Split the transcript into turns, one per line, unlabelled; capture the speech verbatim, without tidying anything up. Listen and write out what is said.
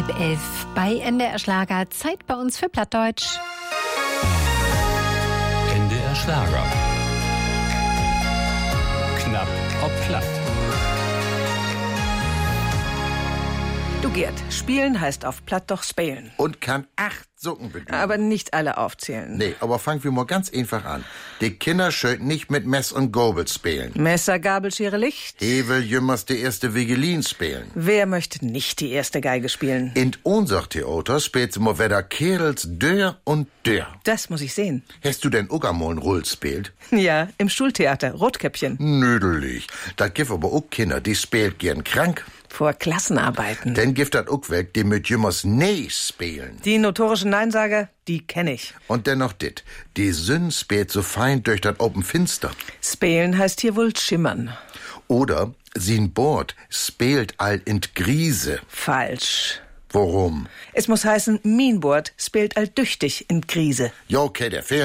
Halb elf bei N D R Schlager. Zeit bei uns für Plattdeutsch.
N D R Schlager. Knapp ob Platt.
Du Gerd, spielen heißt auf Platt doch spelen.
Und kann acht Sucken bedienen.
Aber nicht alle aufzählen.
Nee, aber fangen wir mal ganz einfach an. Die Kinder schön nicht mit Mess und Gabel spielen.
Messer, Gabel, Schere, Licht.
He will jümmers die erste Vigelin spielen.
Wer möchte nicht die erste Geige spielen?
In unser Theater spielt sie mal wieder Kerls Dörr und Dörr.
Das muss ich sehen.
Hast du denn auch einmal einen Roll spielt?
Ja, im Schultheater, Rotkäppchen.
Nödelig. Da gibt aber auch Kinder, die spielt gern krank.
Vor Klassenarbeiten.
Denn gibt das auch weg, die mit jümmers Nee spielen.
Die notorischen Neinsager, die kenn ich.
Und dennoch dit, die Sünn spielt so fein durch das Open Finster.
Spelen heißt hier wohl schimmern.
Oder sin Bord spielt all in Grise.
Falsch.
Warum?
Es muss heißen, min Bord spielt all düchtig in Krise.
Ja, okay, der